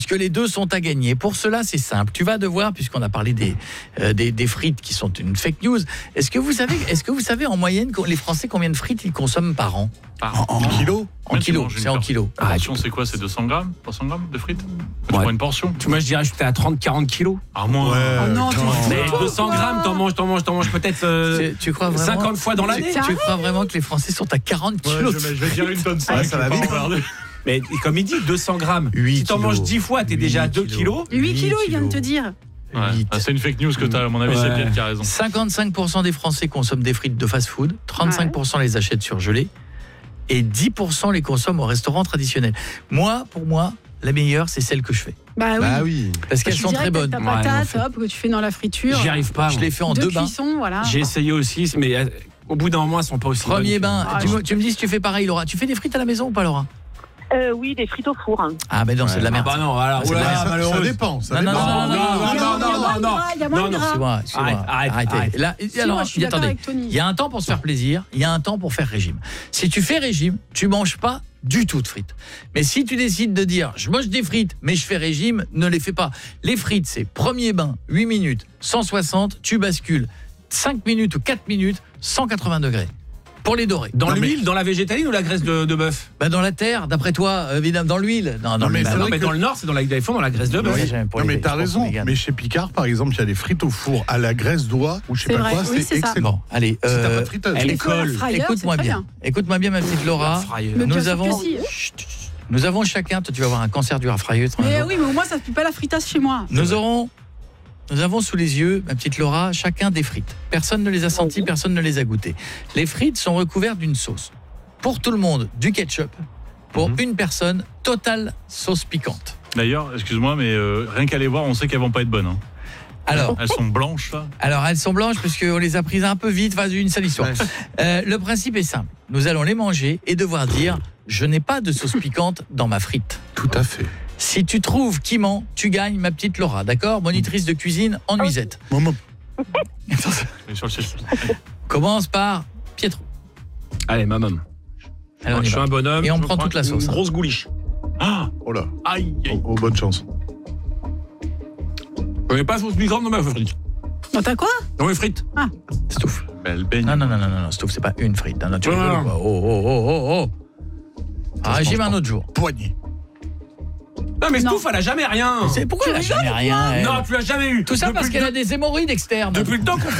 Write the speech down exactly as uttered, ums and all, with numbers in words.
que les deux sont à gagner. Pour cela, c'est simple. Tu vas devoir, puisqu'on a parlé des, euh, des, des frites qui sont une fake news, est-ce que vous savez, est-ce que vous savez en moyenne, les Français, combien de frites ils consomment par an ? En, en kilos En kilos, c'est en kilos. La portion, c'est quoi ? C'est deux cents grammes trois cents grammes de frites ? Tu Ouais. prends une portion ? Moi, je dirais que j'étais à trente à quarante kilos. Ah, moins. Ouais. Oh non, t'es fou, Mais toi, deux cents quoi. grammes, t'en manges, t'en manges, t'en manges peut-être euh, Tu, tu crois vraiment, cinquante fois dans l'année. tu, tu crois vraiment que les Français sont à quarante Ouais, kilos je, vais, je vais dire une tonne cinq. Ah, ça va vite. Mais comme il dit, deux cents grammes. huit Si t'en kilos. manges dix fois, t'es huit déjà à deux kilos. kilos. huit kilos, il vient de te dire. Ouais. huit. Ah, c'est une fake news que t'as, à mon avis, Ouais. c'est Pierre qui a raison. cinquante-cinq pour cent des Français consomment des frites de fast-food, trente-cinq pour cent les achètent surgelées et dix pour cent les consomment au restaurant traditionnel. Moi, pour moi, la meilleure, c'est celle que je fais. Bah oui. Bah oui. Parce qu'elles Tu sont dirais très que bonnes. Ta Ouais, patate, en fait. hop, que tu fais dans la friture. J'y arrive pas. Je moi. l'ai fait en deux deux bains. cuissons, voilà. J'ai essayé aussi, mais euh, au bout d'un moment, elles sont pas aussi Premier bonnes. bain. Ah, tu, je- me, tu me dis si tu fais pareil, Laura. Tu fais des frites à la maison ou pas, Laura ? Euh, oui, des frites au four. Ah, mais non, c'est de la Ah merde. bah non, alors, C'est oh là de la là, merde. Ça, ça malheureuse. dépend. Ça Non, non, dépend. non, non, non, non, Il y a non, moins de non, gras, il y a moins non, de non, gras. Excuse-moi, excuse-moi. Arrête, arrête, Arrêtez. arrête. Là, Si, alors, moi, je suis il- d'accord attendez. avec Tony. Il y a un temps pour se faire plaisir, il y a un temps pour faire régime. Si tu fais régime, tu manges pas du tout de frites. Mais si tu décides de dire je mange des frites mais je fais régime, ne les fais pas. Les frites, c'est premier bain, huit minutes, cent soixante, tu bascules cinq minutes ou quatre minutes, cent quatre-vingts degrés. Pour les dorer. Dans Non, mais- l'huile, dans la végétaline ou la graisse de, de bœuf? Bah dans la terre, d'après toi, évidemment dans l'huile. Non, Non, mais bah c'est Non, vrai mais que- dans le Nord, c'est dans la, ils font dans la graisse de bœuf. Ouais, j'aime pour Non les- mais t'as je pense raison, aux véganes. mais chez Picard par exemple, il y a des frites au four à la graisse d'oie ou je sais C'est pas vrai, quoi, oui, c'est c'est ça. excellent. Bon, allez, Si t'as euh, pas de friteuse. elle Et est toi, la colle. fryer, écoute-moi c'est très bien. Écoute-moi bien, ma petite Laura. Fryer. Mais bien Nous sûr avons, que si. Chut, chut. Nous avons chacun. Toi, tu vas avoir un cancer du rafrailleux. Mais oui, mais au moins, ça ne pue pas la fritasse chez moi. Nous aurons, nous avons sous les yeux, ma petite Laura, chacun des frites. Personne ne les a senties, personne ne les a goûtées. Les frites sont recouvertes d'une sauce. Pour tout le monde, du ketchup. Pour Mhm. une personne, totale sauce piquante. D'ailleurs, excuse-moi, mais euh, rien qu'à les voir, on sait qu'elles vont pas être bonnes. Hein. Alors, Elles sont blanches, là. alors elles sont blanches parce qu'on les a prises un peu vite, enfin une sale histoire. Ouais. Euh, le principe est simple. Nous allons les manger et devoir dire je n'ai pas de sauce piquante dans ma frite. Tout à fait. Si tu trouves qui ment, tu gagnes ma petite Laura, d'accord ? Monitrice de cuisine en nuisette. Maman, Mais sur le siège. Commence par Pietro. Allez, maman. Allez, on y Je suis va. un bonhomme. Et on je prend prends toute la sauce, Une hein. grosse gouliche. Ah, oh là, aïe, aïe. oh, oh, bonne chance. Je n'ai pas sauce piquante dans ma frite. Bon, t'as quoi? Dans mes frites. Stouff. Belle baigne. Non, non, non, non, non, non, Stouff, c'est pas une frite. Non, non, tu Ouais, rigoles ouais. ou quoi ? Oh, oh, oh, oh, oh. Ah, régime un autre jour. Poignée. Non, mais Non. Stouff, elle a jamais rien. C'est pourquoi elle a jamais rien, elle. Non, tu l'as jamais eu. Tout ça Depuis parce le qu'elle temps- a des hémorroïdes externes. Depuis le temps qu'on